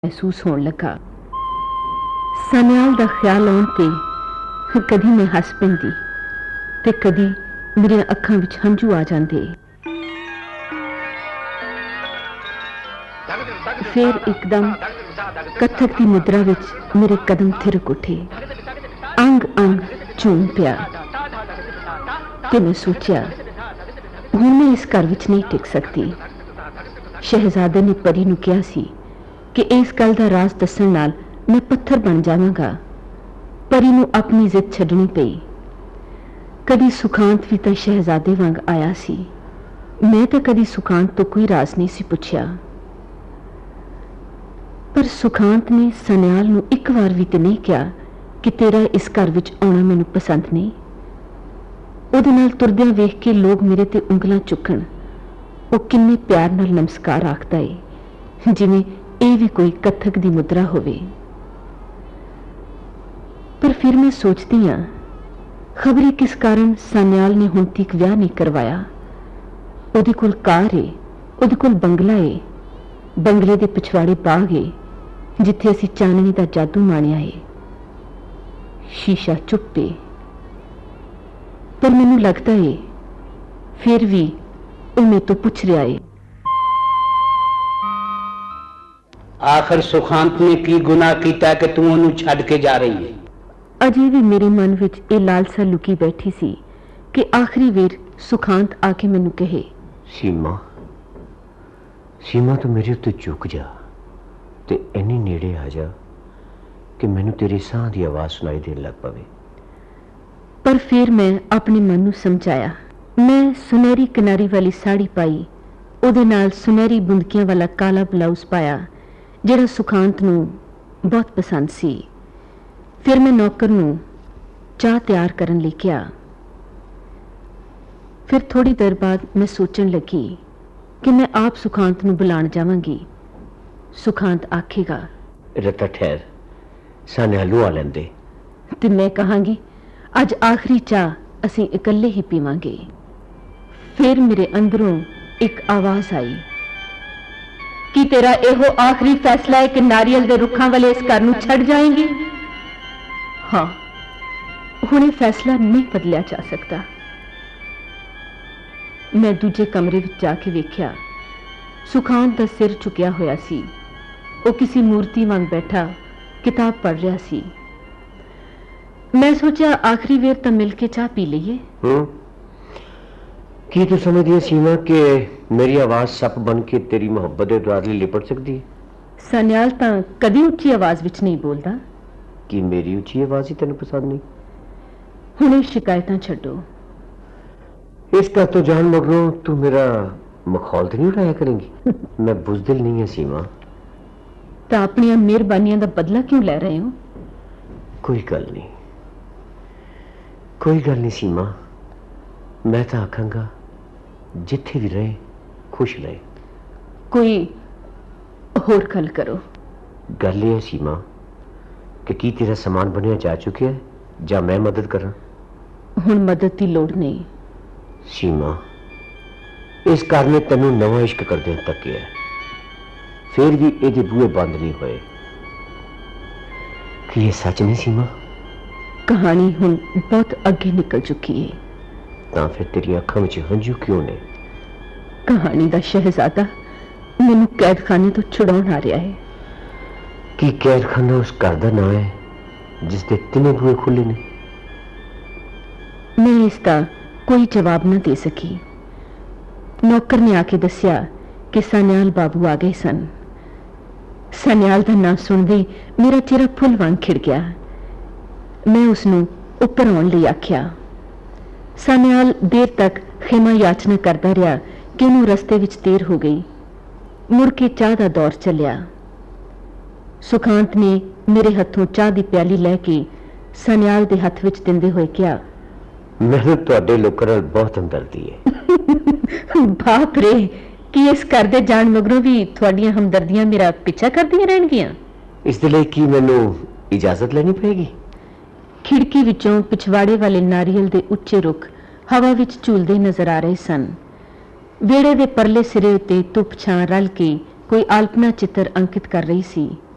महसूस होने लगा। सन्याल दा ख्याल आउण ते कदी मैं हस पैंदी ते कदी मेरे अखां विच हंझू आ जांदे। फिर एकदम कथक की मुद्रा विच मेरे कदम थिरक उठे, अंग अंग झूम पिया ते मैं सोचिया हुण मैं इस घर विच नहीं टिक सकती। शहजादे ने परी नूं कहा सी कि इस गल दा राज दस्सण नाल मैं पत्थर बन जावांगा। परी नूं अपनी जिद छड्डनी पई। कदी सुखांत भी तां शहजादे वांग आया सी, मैं तां कदी सुखांत तो कोई राज नहीं सी पुछया। पर सुखांत ने सन्याल नूं एक बार भी ते नहीं कहा कि तेरा इस घर विच आउणा मैनूं पसंद नहीं। उहदे नाल तुरदियां वेख के लोग मेरे ते उंगलां चुकण, वो किन्ने प्यार नाल नमस्कार आखदा है जिवें ਇਹ भी कोई कथक की मुद्रा होवे। पर फिर मैं सोचती हाँ खबरे किस कारण सन्याल ने हुण तक विआह नहीं करवाया। उहदे कोल कार है, उहदे कोल बंगला है, बंगले दे पिछवाड़े बाग है जिथे असीं चाननी दा जादू माणिया है। शीशा चुप है, पर मैनूं लगदा है फिर भी वो मेरे तो पुछ रहा है। आखिर सुखांत ने की गुनाह किया कि तू उन्हें छड़ के जा रही है? अजे भी मेरे मन विच ये लालसा लुकी बैठी सी कि आखिरी वेर सुखांत आके मैनू कहे, सीमा सीमा तू मेरे उत्ते झुक जा ते इन्नी नेड़े आ जा कि मैनू तेरे साह की आवाज सुनाई देन लग पवे। पर फिर मैं अपने मन नू समझाया। मैं सुनहरी किनारी वाली साड़ी पाई, उहदे नाल सुनहरी बुंदकियां वाला काला ब्लाउज पाया जिहड़ा सुखांत नूं बहुत पसंद सी। फिर मैं नौकर नूं चाह तैयार करन लई कहा। फिर थोड़ी देर बाद मैं सोचन लगी कि मैं आप सुखांत नूं बुलाण जावांगी। सुखांत आखेगा, रता ठहर, सन्यालू आ लैंदे। ते मैं कहांगी अज आखिरी चाह असीं इकल्ले ही पीवांगे। फिर मेरे अंदरों एक आवाज आई कि तेरा एहो आखिरी फैसला है कि नारियल दे रुखां वाले इस घर नूं छड़ जाएंगी? हाँ, हुणे फैसला नहीं बदलिया जा सकता। मैं दूजे कमरे विच जाके वेख्या, सुखांत दा सिर झुकिया होया सी। वो किसी मूर्ति वांग बैठा किताब पढ़ रहा सी। मैं सोचा आखिरी वेर तां मिल के चाह पी लईए। की तू समझदी है सीमा कि मेरी आवाज सप बन के तेरी मोहब्बत के द्वार लिए लिपट सकती है? सन्याल तां कदी उच्ची आवाज विच नहीं बोलदा। कि मेरी उच्ची आवाज ही तेन पसंद नहीं? हुणे शिकायतां छड्डो। इसका तो जान मगरों तू मेरा मखौल तो नहीं उठाया करेंगी? मैं बुजदिल नहीं है सीमा। तां अपनी मेहरबानियां दा बदला क्यों ले रहे हो? कोई गल नहीं, कोई गल नहीं सीमा। मैं तो आखांगा जिथे भी रहे खुश रहे। कोई होर गल करो। गल यह है सीमा कि की तेरा सामान बनया जा चुका है या मैं मदद करा? हुण मदद की लोड़ नहीं। सीमा, इस घर ने तेनू नवा इश्क करदे तक है, फिर भी ये बूहे बंद नहीं हुए। कि ये सच नहीं सीमा? कहानी हुण बहुत अगे निकल चुकी है। तां फिर तेरी अखां विच हंझू क्यों ने? कहानी दा शहजादा मैनू कैदखाने तो छुड़ाउण आ रहा है। कि कैदखाना उस घर का नाम है जिसके तिने बूहे खुले ने? मैं इसका कोई जवाब न दे सकी। नौकर ने आके दस्या कि सन्याल बाबू आ गए सन। सन्याल का नाम सुनते मेरा चेहरा फुल वांग खिड़ गया। मैं उसनू उपर आउण लई आख्या। सन्याल देर तक खेमा याचना करता रहा कि उन्होंने रस्ते विच देर हो गई। मुड़ के चाह का दौर चलिया। सुखांत ने मेरे हथों चाह की प्याली लैके सन्याल के हथ विच दिंदे हुए कहा, मैनूं तुहाडे लोकां नाल बहुत हमदर्दी है। बाप रे, कि इस घर दे जाण मगरों भी तुहाडीआं हमदर्दियां मेरा पिछा करदियां रहणगियां? इस दे लई की मैनूं इजाजत लेनी पएगी? खिड़की विचों पिछवाड़े वाले नारियल दे उच्चे रुख हवा विच झूलदे नजर आ रहे सन। वेड़े दे परले सिरे उत्ते धुप छां रल के कोई आल्पना चित्र अंकित कर रही सी।